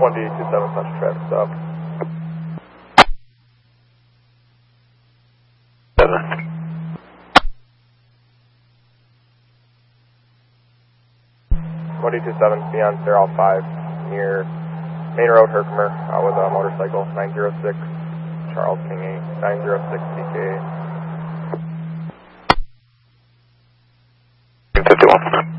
1D27 slash traffic stop. 1D27 beyond Fairall 5 near Main Road, Herkimer, with a motorcycle, 906 Charles King 8, 906 DK. 51.